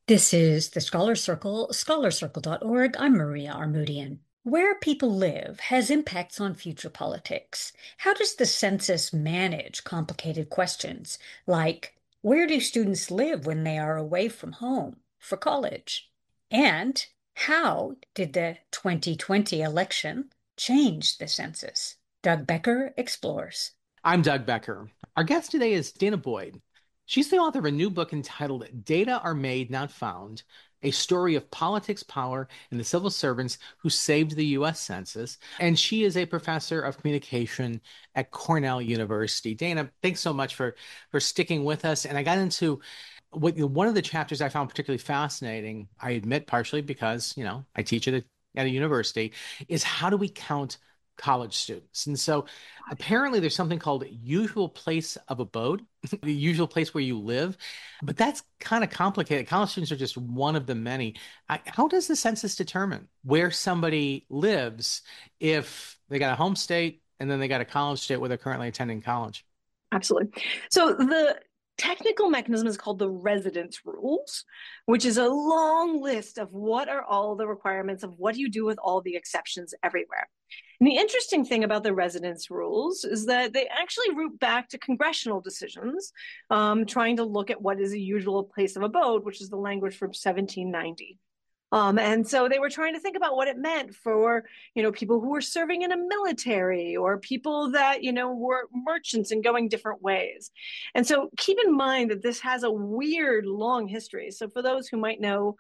This is the Scholar Circle, scholarcircle.org. I'm Maria Armoudian. Where people live has impacts on future politics. How does the census manage complicated questions like where do students live when they are away from home for college? And how did the 2020 election change the census? Doug Becker explores. I'm Doug Becker. Our guest today is Dana Boyd. She's the author of a new book entitled Data Are Made, Not Found, a story of politics, power, and the civil servants who saved the U.S. Census. And she is a professor of communication at Cornell University. Dana, thanks so much for sticking with us. And I got into one of the chapters I found particularly fascinating, I admit partially because, I teach at a university, is how do we count college students? And so apparently there's something called usual place of abode, the usual place where you live, but that's kind of complicated. College students are just one of the many. How does the census determine where somebody lives if they got a home state and then they got a college state where they're currently attending college? Absolutely. So the technical mechanism is called the residence rules, which is a long list of what are all the requirements of what do you do with all the exceptions everywhere. And the interesting thing about the residence rules is that they actually root back to congressional decisions, trying to look at what is a usual place of abode, which is the language from 1790. And so they were trying to think about what it meant for, people who were serving in a military or people that, were merchants and going different ways. And so keep in mind that this has a weird long history. So for those who might know,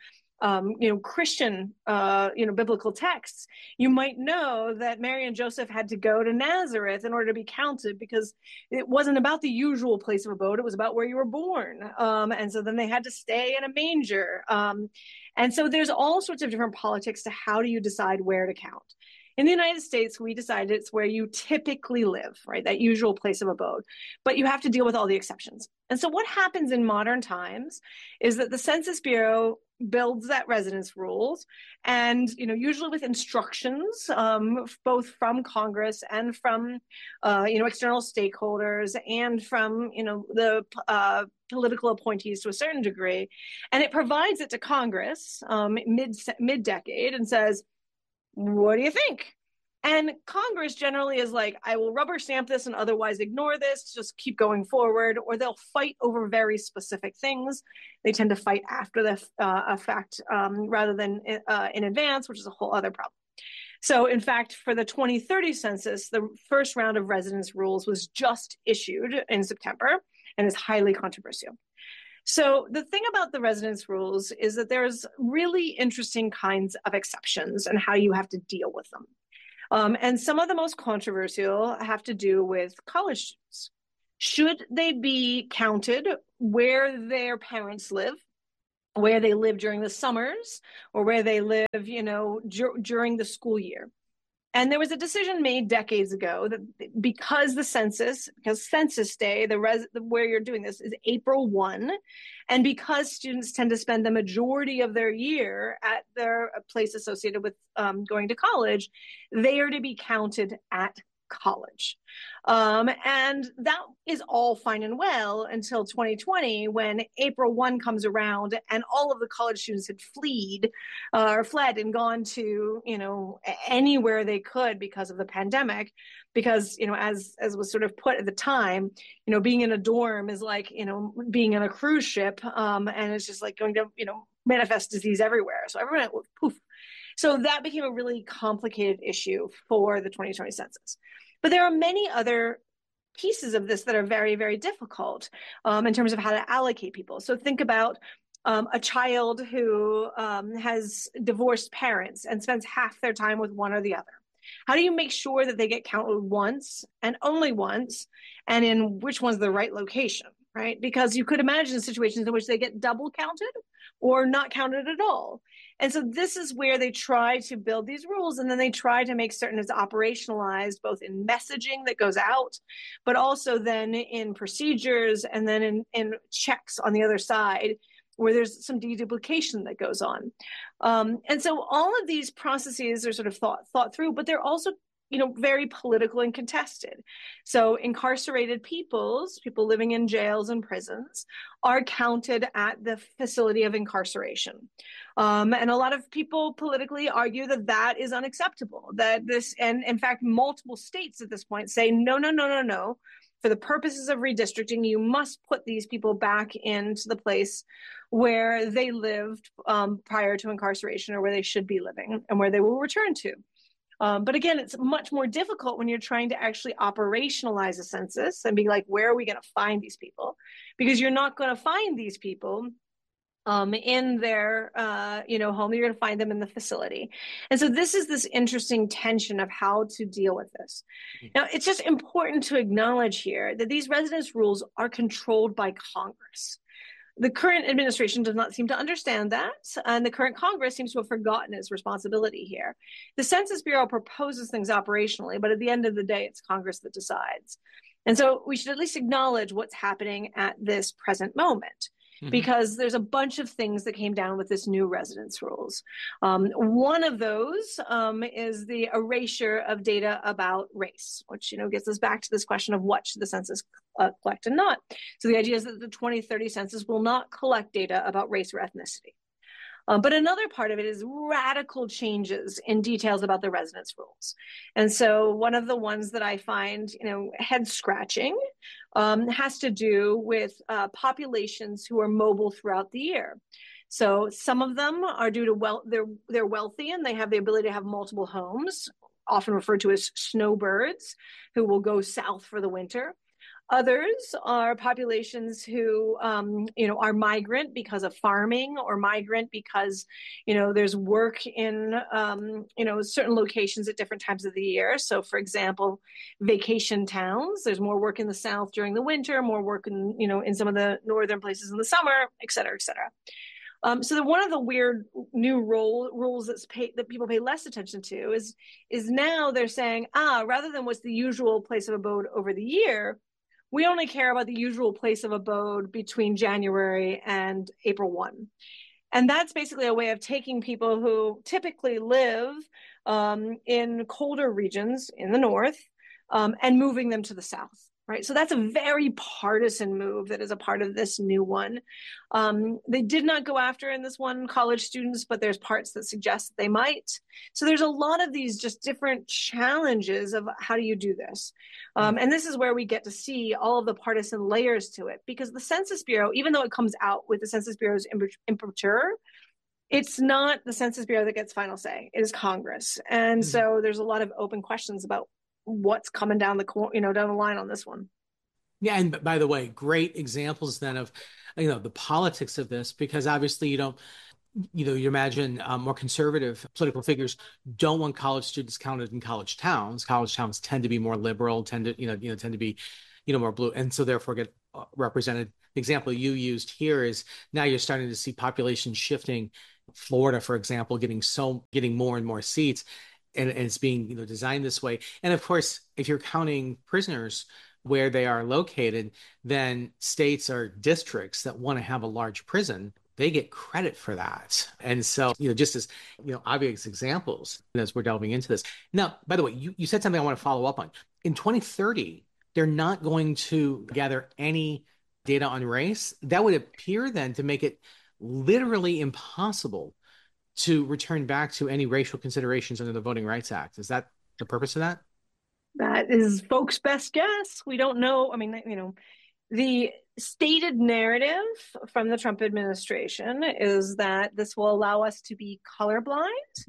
Christian, biblical texts, you might know that Mary and Joseph had to go to Nazareth in order to be counted because it wasn't about the usual place of abode. It was about where you were born. And so then they had to stay in a manger. And so there's all sorts of different politics to how do you decide where to count. In the United States, we decided it's where you typically live, right? That usual place of abode. But you have to deal with all the exceptions. And so what happens in modern times is that the Census Bureau builds that residence rules and usually with instructions both from Congress and from external stakeholders and from the political appointees to a certain degree, and it provides it to Congress mid decade and says, what do you think? And Congress generally is like, I will rubber stamp this and otherwise ignore this, just keep going forward, or they'll fight over very specific things. They tend to fight after the fact rather than in advance, which is a whole other problem. So in fact, for the 2030 census, the first round of residence rules was just issued in September and is highly controversial. So the thing about the residence rules is that there's really interesting kinds of exceptions and how you have to deal with them. And some of the most controversial have to do with college students. Should they be counted where their parents live, where they live during the summers, or where they live, during the school year? And there was a decision made decades ago that because Census Day, where you're doing this is April 1, and because students tend to spend the majority of their year at their place associated with going to college, they are to be counted at college. And that is all fine and well until 2020, when April 1 comes around and all of the college students had fled and gone to, anywhere they could because of the pandemic. Because, as was sort of put at the time, being in a dorm is like, being in a cruise ship. And it's just like going to, manifest disease everywhere. So everyone went poof. So that became a really complicated issue for the 2020 census. But there are many other pieces of this that are very, very difficult in terms of how to allocate people. So think about a child who has divorced parents and spends half their time with one or the other. How do you make sure that they get counted once and only once, and in which one's the right location, right? Because you could imagine situations in which they get double counted or not counted at all. And so this is where they try to build these rules, and then they try to make certain it's operationalized both in messaging that goes out, but also then in procedures and then in checks on the other side where there's some deduplication that goes on. And so all of these processes are sort of thought through, but they're also very political and contested. So incarcerated people living in jails and prisons, are counted at the facility of incarceration. And a lot of people politically argue that that is unacceptable, and in fact, multiple states at this point say, no, no, no, no, no. For the purposes of redistricting, you must put these people back into the place where they lived prior to incarceration, or where they should be living, and where they will return to. But again, it's much more difficult when you're trying to actually operationalize a census and be like, where are we going to find these people? Because you're not going to find these people in their home. You're going to find them in the facility. And so this is this interesting tension of how to deal with this. Now, it's just important to acknowledge here that these residence rules are controlled by Congress. The current administration does not seem to understand that, and the current Congress seems to have forgotten its responsibility here. The Census Bureau proposes things operationally, but at the end of the day, it's Congress that decides. And so we should at least acknowledge what's happening at this present moment, because there's a bunch of things that came down with this new residence rules. One of those is the erasure of data about race, which gets us back to this question of what should the census collect and not. So the idea is that the 2030 census will not collect data about race or ethnicity. But another part of it is radical changes in details about the residence rules. And so one of the ones that I find, head scratching has to do with populations who are mobile throughout the year. So some of them are due to they're wealthy and they have the ability to have multiple homes, often referred to as snowbirds, who will go south for the winter. Others are populations who, are migrant because of farming, or migrant because, there's work in, certain locations at different times of the year. So, for example, vacation towns, there's more work in the South during the winter, more work in, in some of the northern places in the summer, et cetera, et cetera. So one of the weird new rules that people pay less attention to is now they're saying, rather than what's the usual place of abode over the year, we only care about the usual place of abode between January and April 1. And that's basically a way of taking people who typically live in colder regions in the north and moving them to the south. Right. So that's a very partisan move that is a part of this new one. They did not go after in this one college students, but there's parts that suggest that they might. So there's a lot of these just different challenges of how do you do this? And this is where we get to see all of the partisan layers to it, because the Census Bureau, even though it comes out with the Census Bureau's imprimatur, it's not the Census Bureau that gets final say. It is Congress. And so there's a lot of open questions about what's coming down the line on this one. Yeah, and by the way, great examples then of the politics of this, because obviously you imagine more conservative political figures don't want college students counted in college towns. College towns tend to be more liberal, tend to be more blue, and so therefore get represented. The example you used here is now you're starting to see population shifting. Florida, for example, getting more and more seats. And it's being designed this way. And of course, if you're counting prisoners where they are located, then states or districts that want to have a large prison, they get credit for that. And so, just as obvious examples as we're delving into this. Now, by the way, you said something I want to follow up on. In 2030, they're not going to gather any data on race. That would appear then to make it literally impossible to return back to any racial considerations under the Voting Rights Act. Is that the purpose of that? That is folks' best guess. We don't know. I mean, the stated narrative from the Trump administration is that this will allow us to be colorblind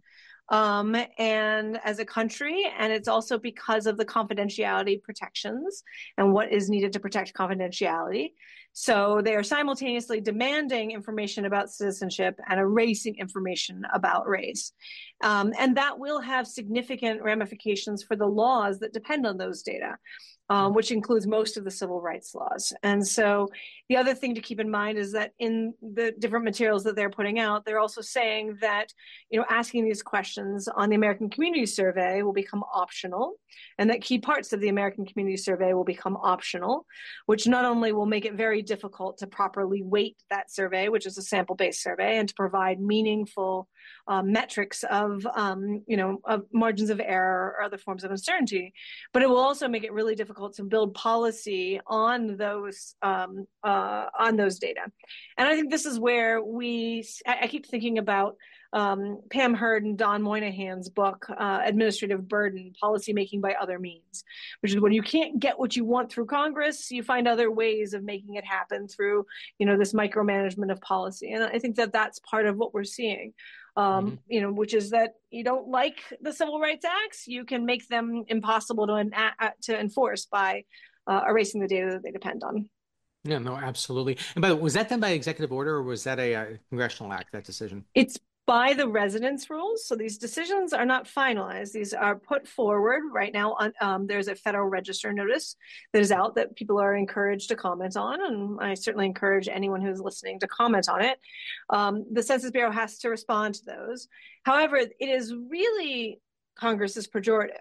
and as a country, and it's also because of the confidentiality protections and what is needed to protect confidentiality. So they are simultaneously demanding information about citizenship and erasing information about race. And that will have significant ramifications for the laws that depend on those data, which includes most of the civil rights laws. And so the other thing to keep in mind is that in the different materials that they're putting out, they're also saying that, asking these questions on the American Community Survey will become optional, and that key parts of the American Community Survey will become optional, which not only will make it very difficult to properly weight that survey, which is a sample-based survey, and to provide meaningful metrics of of margins of error or other forms of uncertainty, but it will also make it really difficult to build policy on those data. And I think this is where I keep thinking about Pam Hurd and Don Moynihan's book, Administrative Burden, Policymaking by Other Means, which is when you can't get what you want through Congress, you find other ways of making it happen through, this micromanagement of policy. And I think that that's part of what we're seeing, which is that you don't like the Civil Rights Acts, you can make them impossible to enforce by erasing the data that they depend on. Yeah, no, absolutely. And by the way, was that done by executive order or was that a congressional act, that decision? It's by the residence rules. So these decisions are not finalized. These are put forward right now. There's a Federal Register notice that is out that people are encouraged to comment on. And I certainly encourage anyone who's listening to comment on it. The Census Bureau has to respond to those. However, it is really Congress's prerogative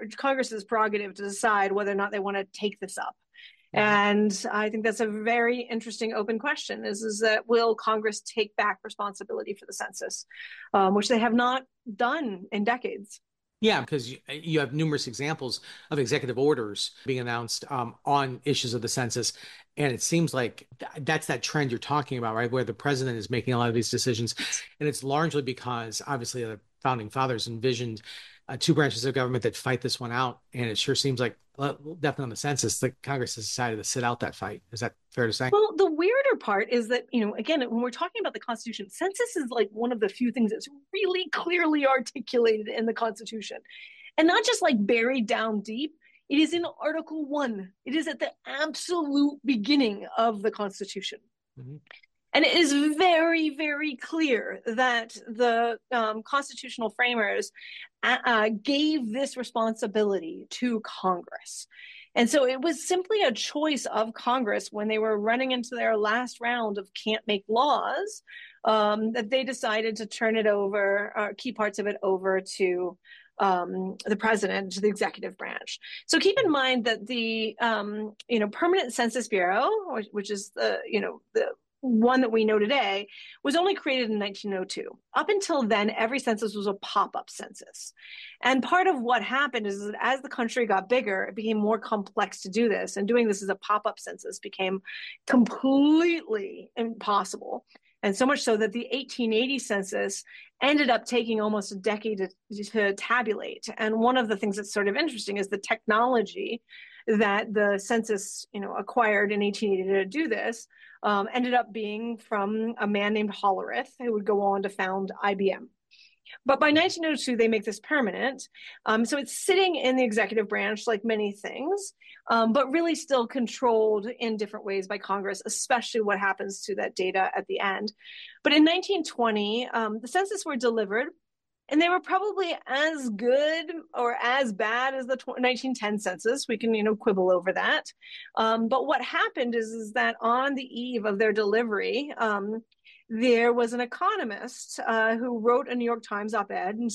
to decide whether or not they want to take this up. And I think that's a very interesting open question is that will Congress take back responsibility for the census, which they have not done in decades? Yeah, because you have numerous examples of executive orders being announced on issues of the census. And it seems like that's that trend you're talking about, right? Where the president is making a lot of these decisions. And it's largely because obviously the founding fathers envisioned two branches of government that fight this one out. And it sure seems like, definitely on the census, the Congress has decided to sit out that fight. Is that fair to say? Well, the weirder part is that, again, when we're talking about the Constitution, census is like one of the few things that's really clearly articulated in the Constitution. And not just like buried down deep. It is in Article 1. It is at the absolute beginning of the Constitution. Mm-hmm. And it is very, very clear that the constitutional framers gave this responsibility to Congress. And so it was simply a choice of Congress when they were running into their last round of can't make laws, that they decided to turn it over, key parts of it over to the president, to the executive branch. So keep in mind that the Permanent Census Bureau, which is the one that we know today, was only created in 1902. Up until then, every census was a pop-up census. And part of what happened is that as the country got bigger, it became more complex to do this. And doing this as a pop-up census became completely impossible. And so much so that the 1880 census ended up taking almost a decade to tabulate. And one of the things that's sort of interesting is the technology that the census, acquired in 1880 to do this, ended up being from a man named Hollerith, who would go on to found IBM. But by 1902, they make this permanent. So it's sitting in the executive branch like many things, but really still controlled in different ways by Congress, especially what happens to that data at the end. But in 1920, the census were delivered, and they were probably as good or as bad as the 1910 census. We can, quibble over that. But what happened is that on the eve of their delivery, there was an economist who wrote a New York Times op-ed and